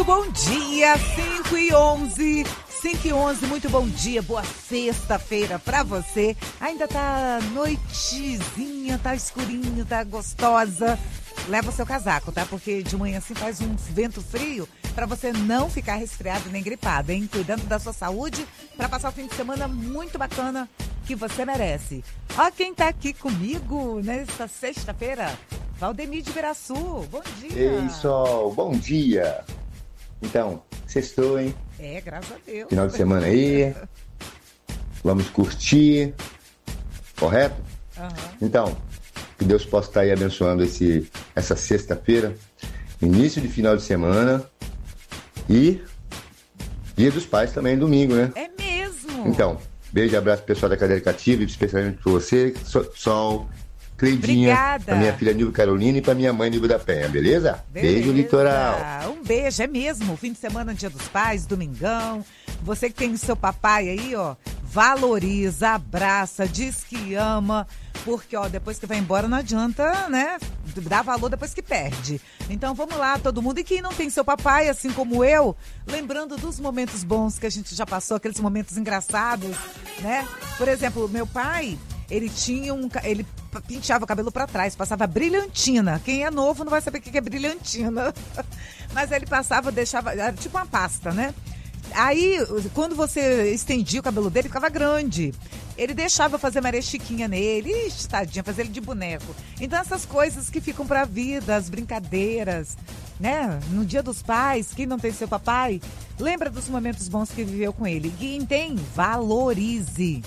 Muito bom dia, 5h11. 5h11, muito bom dia, boa sexta-feira pra você. Ainda tá noitezinha, tá escurinho, tá gostosa. Leva o seu casaco, tá? Porque de manhã assim faz um vento frio pra você não ficar resfriado nem gripado, hein? Cuidando da sua saúde pra passar o fim de semana muito bacana que você merece. Ó quem tá aqui comigo nesta sexta-feira, Valdemir de Ibiraçu. Bom dia. Ei, Sol, bom dia. Então, sextou, hein? É, graças a Deus. Final de semana aí. Vamos curtir. Correto? Uhum. Então, que Deus possa estar aí abençoando essa sexta-feira. Início de final de semana. E Dia dos Pais também, domingo, né? É mesmo. Então, beijo e abraço pro pessoal da cadeira cativa, especialmente pra você, Sol, Cleidinha, Obrigada. pra minha filha Nilva Carolina e pra minha mãe Nilva da Penha, beleza? Beijo, litoral. Um beijo, é mesmo. Fim de semana, Dia dos Pais, domingão. Você que tem o seu papai aí, ó, valoriza, abraça, diz que ama, porque, ó, depois que vai embora não adianta, né, dar valor depois que perde. Então vamos lá, todo mundo. E quem não tem seu papai, assim como eu, lembrando dos momentos bons que a gente já passou, aqueles momentos engraçados, né? Por exemplo, meu pai, ele penteava o cabelo pra trás, passava brilhantina. Quem é novo não vai saber o que é brilhantina. Mas ele passava, deixava, era tipo uma pasta, né? Aí, quando você estendia o cabelo dele, ficava grande. Ele deixava fazer Maria Chiquinha nele. Ixi, tadinha, fazer ele de boneco. Então, essas coisas que ficam pra vida, as brincadeiras, né? No Dia dos Pais, quem não tem seu papai, lembra dos momentos bons que viveu com ele. Quem tem, valorize.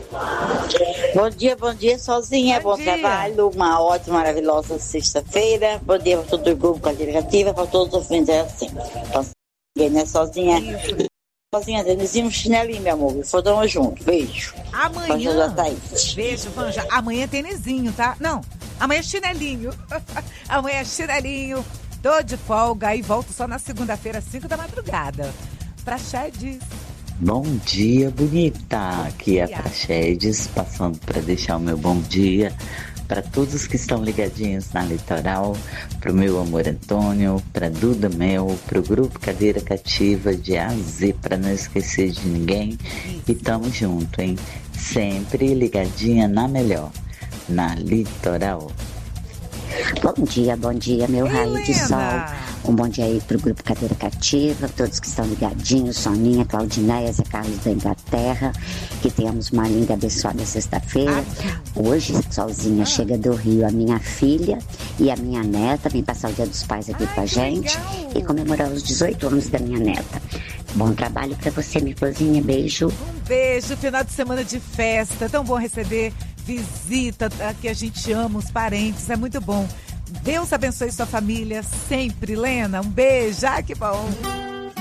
Bom dia, sozinha, bom trabalho, uma ótima, maravilhosa sexta-feira. Bom dia para todo o grupo Cadeira para todos os ouvintes, assim. Né, sozinha. Isso. Sozinha, Denizinho, um chinelinho, meu amor. Fodamos junto. Beijo. Amanhã. Beijo, Vanja. Amanhã é tênisinho, tá? Não, amanhã é chinelinho. Amanhã é chinelinho. Tô de folga e volto só na segunda-feira, 5 da madrugada. Praxedes. Bom dia, bonita. Aqui é a Praxedes, passando para deixar o meu bom dia para todos que estão ligadinhos na Litoral, para o meu amor Antônio, para Duda Mel, para o Grupo Cadeira Cativa de A a Z, para não esquecer de ninguém. E tamo junto, hein? Sempre ligadinha na melhor, na Litoral. Bom dia, meu raio de sol. Um bom dia aí pro Grupo Cadeira Cativa, todos que estão ligadinhos, Soninha, Claudinéia, Zé Carlos da Inglaterra, que tenhamos uma linda, abençoada sexta-feira. Hoje, Solzinha, chega do Rio a minha filha e a minha neta, vem passar o Dia dos Pais aqui com a gente e comemorar os 18 anos da minha neta. Bom trabalho pra você, minha florzinha, beijo. Um beijo, final de semana de festa, tão bom receber visita, que a gente ama, os parentes, é muito bom. Deus abençoe sua família sempre, Lena. Um beijo, que bom.